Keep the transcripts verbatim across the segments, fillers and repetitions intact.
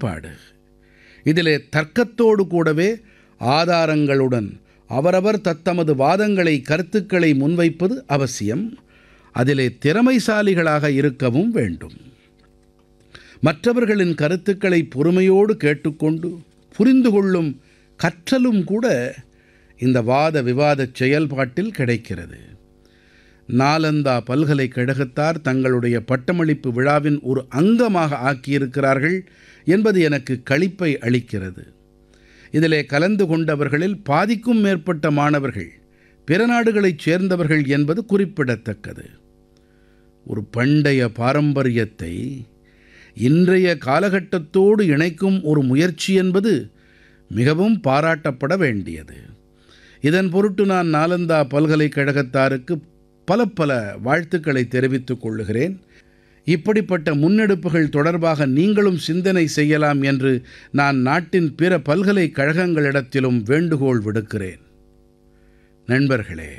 செயல்பாடு. இதிலே தர்க்கத்தோடு கூடவே ஆதாரங்களுடன் அவரவர் தத்தமது வாதங்களை கருத்துக்களை முன்வைப்பது அவசியம். அதிலே திறமைசாலிகளாக இருக்கவும் வேண்டும். மற்றவர்களின் கருத்துக்களை பொறுமையோடு கேட்டுக்கொண்டு புரிந்து கொள்ளும் கற்றலும் கூட இந்த வாத விவாதச் செயல்பாட்டில் கிடைக்கிறது. நாலந்தா பல்கலைக்கழகத்தார் தங்களுடைய பட்டமளிப்பு விழாவின் ஒரு அங்கமாக ஆக்கியிருக்கிறார்கள் என்பது எனக்கு களிப்பை அளிக்கிறது. இதிலே கலந்து கொண்டவர்களில் பாதிக்கும் மேற்பட்ட மாணவர்கள் பிற நாடுகளைச் சேர்ந்தவர்கள் என்பது குறிப்பிடத்தக்கது. ஒரு பண்டைய பாரம்பரியத்தை இன்றைய காலகட்டத்தோடு இணைக்கும் ஒரு முயற்சி என்பது மிகவும் பாராட்டப்பட வேண்டியது. இதன் பொருட்டு நான் நாலந்தா பல்கலைக்கழகத்தாருக்கு பல பல வாழ்த்துக்களை தெரிவித்துக் கொள்கிறேன். இப்படிப்பட்ட முன்னெடுப்புகள் தொடர்பாக நீங்களும் சிந்தனை செய்யலாம் என்று நான் நாட்டின் பிற பல்கலைக்கழகங்களிடத்திலும் வேண்டுகோள் விடுக்கிறேன். நண்பர்களே,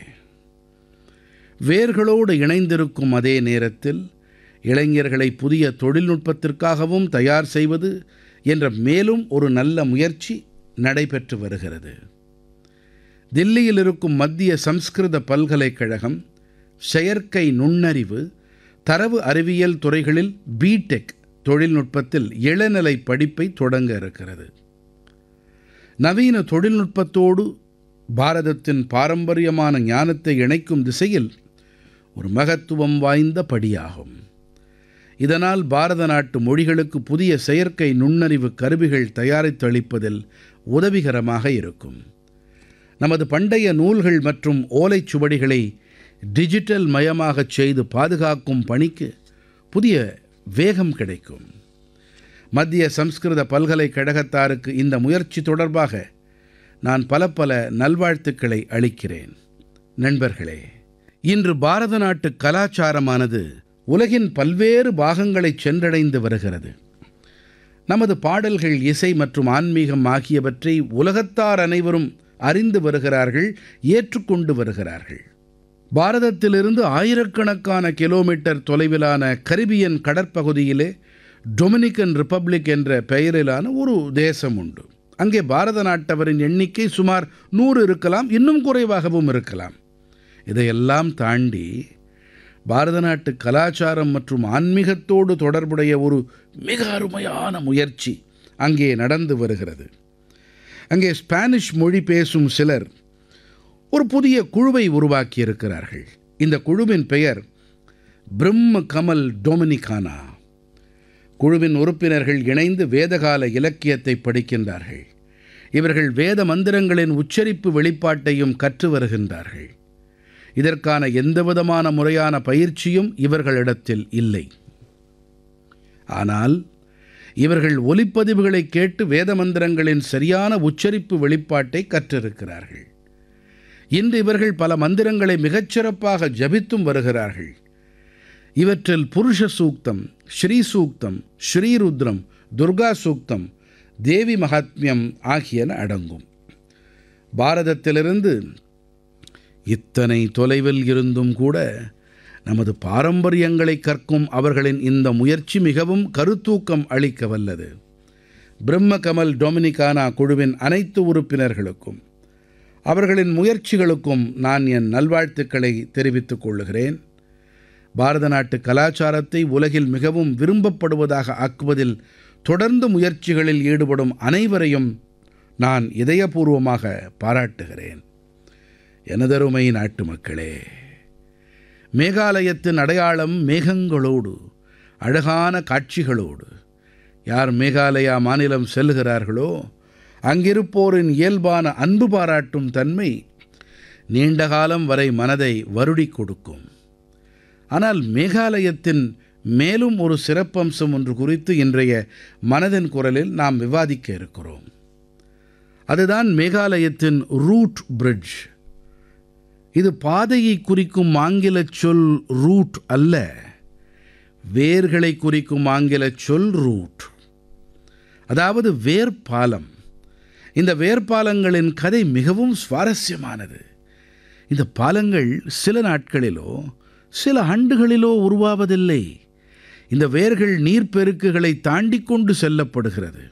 வேர்களோடு இணைந்திருக்கும் அதே நேரத்தில் இளைஞர்களை புதிய தொழில்நுட்பத்திற்காகவும் தயார் செய்வது என்ற மேலும் ஒரு நல்ல முயற்சி நடைபெற்று வருகிறது. தில்லியில் இருக்கும் மத்திய சம்ஸ்கிருத பல்கலைக்கழகம் செயற்கை நுண்ணறிவு, தரவு அறிவியல் துறைகளில் பிடெக் தொழில்நுட்பத்தில் இளநிலை படிப்பை தொடங்க இருக்கிறது. நவீன தொழில்நுட்பத்தோடு பாரதத்தின் பாரம்பரியமான ஞானத்தை இணைக்கும் திசையில் ஒரு மகத்துவம் வாய்ந்த படியாகும். இதனால் பாரத நாட்டு மொழிகளுக்கு புதிய செயற்கை நுண்ணறிவு கருவிகள் தயாரித்தளிப்பதில் உதவிகரமாக இருக்கும். நமது பண்டைய நூல்கள் மற்றும் ஓலைச்சுவடிகளை டிஜிட்டல் மயமாகச் செய்து பாதுகாக்கும் பணிக்கு புதிய வேகம் கிடைக்கும். மத்திய சம்ஸ்கிருத பல்கலைக்கழகத்தாருக்கு இந்த முயற்சி தொடர்பாக நான் பல பல நல்வாழ்த்துக்களை அளிக்கிறேன். நண்பர்களே, இன்று பாரத நாட்டு கலாச்சாரமானது உலகின் பல்வேறு பாகங்களைச் சென்றடைந்து வருகிறது. நமது பாடல்கள், இசை மற்றும் ஆன்மீகம் ஆகியவற்றை உலகத்தார் அனைவரும் அறிந்து வருகிறார்கள், ஏற்றுக்கொண்டு வருகிறார்கள். பாரதத்திலிருந்து ஆயிரக்கணக்கான கிலோமீட்டர் தொலைவிலான கரிபியன் கடற்பகுதியிலே டொமினிக்கன் ரிப்பப்ளிக் என்ற பெயரிலான ஒரு தேசம் உண்டு. அங்கே பாரத நாட்டவரின் எண்ணிக்கை சுமார் நூறு இருக்கலாம், இன்னும் குறைவாகவும் இருக்கலாம். இதையெல்லாம் தாண்டி பாரத நாட்டு கலாச்சாரம் மற்றும் ஆன்மீகத்தோடு தொடர்புடைய ஒரு மிக அருமையான முயற்சி அங்கே நடந்து வருகிறது. அங்கே ஸ்பானிஷ் மொழி பேசும் சிலர் ஒரு புதிய குழுவை உருவாக்கியிருக்கிறார்கள். இந்த குழுவின் பெயர் பிரம்ம கமல் டொமினிகானா. குழுவின் உறுப்பினர்கள் இணைந்து வேதகால இலக்கியத்தை படிக்கின்றார்கள். இவர்கள் வேத மந்திரங்களின் உச்சரிப்பு வெளிப்பாட்டையும் கற்று வருகின்றார்கள். இதற்கான எந்தவிதமான முறையான பயிற்சியும் இவர்களிடத்தில் இல்லை. ஆனால் இவர்கள் ஒலிப்பதிவுகளை கேட்டு வேத மந்திரங்களின் சரியான உச்சரிப்பு வெளிப்பாட்டை கற்றிருக்கிறார்கள். இன்று இவர்கள் பல மந்திரங்களை மிகச்சிறப்பாக ஜபித்தும் வருகிறார்கள். இவற்றில் புருஷ சூக்தம், ஸ்ரீ சூக்தம், ஸ்ரீருத்ரம், துர்கா சூக்தம், தேவி மகாத்மியம் ஆகியன அடங்கும். பாரதத்திலிருந்து இத்தனை தொலைவில் இருந்தும் கூட நமது பாரம்பரியங்களை கற்கும் அவர்களின் இந்த முயற்சி மிகவும் கருத்தூக்கம் அளிக்க வல்லது. பிரம்ம கமல் டொமினிகானா குழுவின் அனைத்து உறுப்பினர்களுக்கும் அவர்களின் முயற்சிகளுக்கும் நான் என் நல்வாழ்த்துக்களை தெரிவித்துக் கொள்கிறேன். பாரத நாட்டு கலாச்சாரத்தை உலகில் மிகவும் விரும்பப்படுவதாக ஆக்குவதில் தொடர்ந்து முயற்சிகளில் ஈடுபடும் அனைவரையும் நான் இதயபூர்வமாக பாராட்டுகிறேன். எனதருமை நாட்டு மக்களே, மேகாலயத்தின் அடையாளம் மேகங்களோடு, அழகான காட்சிகளோடு. யார் மேகாலயா மாநிலம் செல்கிறார்களோ அங்கிருப்போரின் இயல்பான அன்பு பாராட்டும் தன்மை நீண்ட காலம் வரை மனதை வருடிக் கொடுக்கும். ஆனால் மேகாலயத்தின் மேலும் ஒரு சிறப்பம்சம் ஒன்று குறித்து இன்றைய மனதின் குரலில் நாம் விவாதிக்க இருக்கிறோம். அதுதான் மேகாலயத்தின் ரூட் பிரிட்ஜ். இது பாதையை குறிக்கும் ஆங்கிலச் சொல் ரூட் அல்ல, வேர்களை குறிக்கும் ஆங்கிலச் சொல் ரூட், அதாவது வேர்பாலம். இந்த வேர்பாலங்களின் கதை மிகவும் சுவாரஸ்யமானது. இந்த பாலங்கள் சில நாட்களிலோ சில ஆண்டுகளிலோ உருவாவதில்லை. இந்த வேர்கள் நீர்ப்பெருக்குகளை தாண்டிக் கொண்டு செல்லப்படுகிறது.